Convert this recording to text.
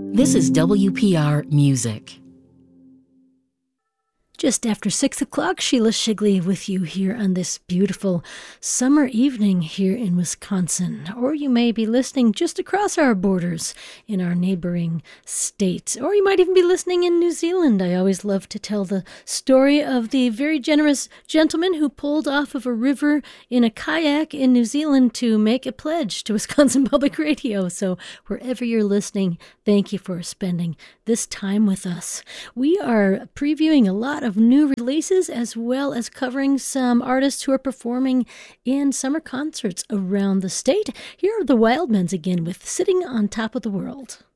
This is WPR Music. Just after 6 o'clock, Sheila Shigley with you here on this beautiful summer evening here in Wisconsin. Or you may be listening just across our borders in our neighboring states. Or you might even be listening in New Zealand. I always love to tell the story of the very generous gentleman who pulled off of a river in a kayak in New Zealand to make a pledge to Wisconsin Public Radio. So wherever you're listening, thank you for spending this time with us. We are previewing a lot of new releases as well as covering some artists who are performing in summer concerts around the state. Here are the Wildmens again with Sitting on Top of the World.